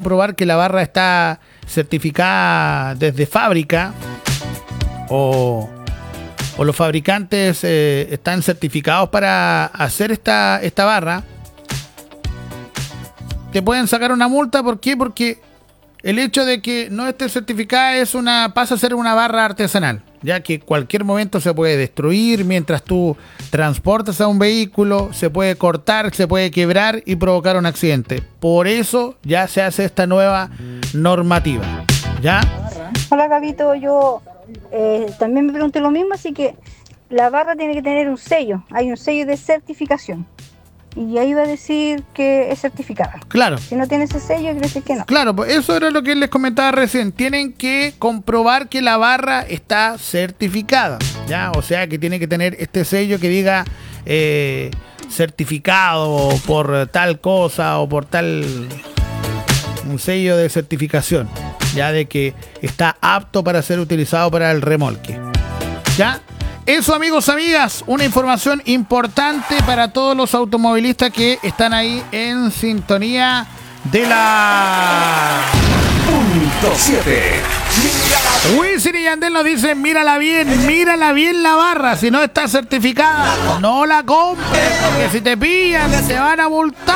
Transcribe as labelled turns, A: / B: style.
A: comprobar que la barra está certificada desde fábrica o los fabricantes están certificados para hacer esta barra, te pueden sacar una multa. ¿Por qué? Porque el hecho de que no esté certificada pasa a ser una barra artesanal, ya que cualquier momento se puede destruir mientras tú transportas a un vehículo, se puede cortar, se puede quebrar y provocar un accidente. Por eso ya se hace esta nueva normativa, ¿ya?
B: Hola, Gabito, yo también me pregunté lo mismo, así que la barra tiene que tener un sello, hay un sello de certificación. Y ahí va a decir que es certificada.
A: Claro.
B: Si no tiene ese sello, quiere decir que no.
A: Claro, pues eso era lo que les comentaba recién. Tienen que comprobar que la barra está certificada, ¿ya? O sea, que tiene que tener este sello que diga certificado por tal cosa o por tal... un sello de certificación, ya de que está apto para ser utilizado para el remolque, ¿ya? Eso, amigos, amigas, una información importante para todos los automovilistas que están ahí en sintonía de la...
C: Punto 7.
A: Wisin y Yandel nos dicen, mírala bien la barra, si no está certificada, no la compres, porque si te pillan te van a multar.